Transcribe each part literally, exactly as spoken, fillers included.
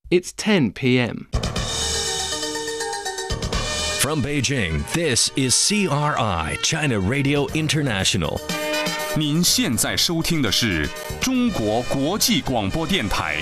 It's ten p m From Beijing, this is C R I, China Radio International. 您现在收听的是中国国际广播电台。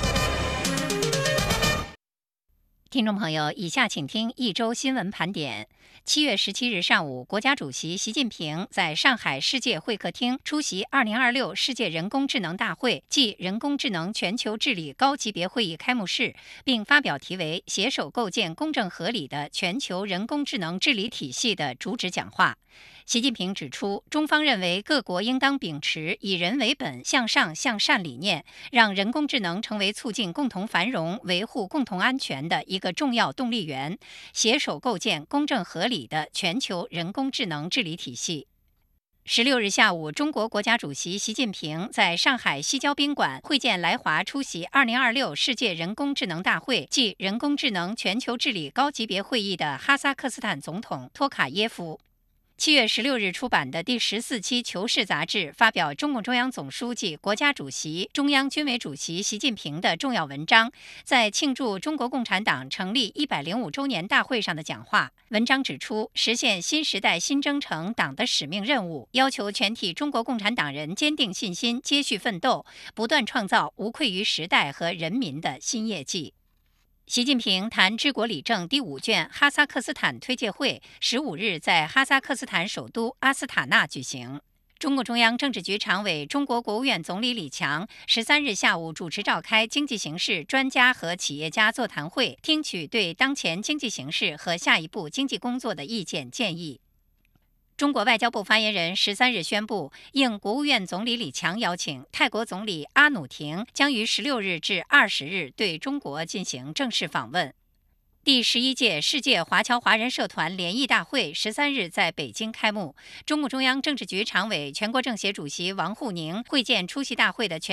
听众朋友，以下请听一周新闻盘点。七月十七日上午，国家主席习近平在上海世界会客厅出席二零二六世界人工智能大会暨人工智能全球治理高级别会议开幕式，并发表题为“携手构建公正合理的全球人工智能治理体系”的主旨讲话。习近平指出，中方认为各国应当秉持以人为本、向上向善理念，让人工智能成为促进共同繁荣、维护共同安全的一个重要动力源，携手构建公正合理的全球人工智能治理体系。十六日下午，中国国家主席习近平在上海西郊宾馆会见来华出席二零二六世界人工智能大会暨人工智能全球治理高级别会议的哈萨克斯坦总统托卡耶夫。七月十六日出版的第十四期《求是》杂志发表中共中央总书记、国家主席、中央军委主席习近平的重要文章，在庆祝中国共产党成立一百零五周年大会上的讲话。文章指出，实现新时代新征程党的使命任务，要求全体中国共产党人坚定信心，接续奋斗，不断创造无愧于时代和人民的新业绩。习近平谈治国理政第五卷哈萨克斯坦推介会十五日在哈萨克斯坦首都阿斯塔纳举行。中共中央政治局常委、中国国务院总理李强十三日下午主持召开经济形势专家和企业家座谈会，听取对当前经济形势和下一步经济工作的意见建议。中国外交部发言人十三日宣布，应国务院总理李强邀请，泰国总理阿努廷将于十六日至二十日对中国进行正式访问。第十一届世界华侨华人社团联谊大会十三日在北京开幕，中共中央政治局常委、全国政协主席王沪宁会见出席大会的全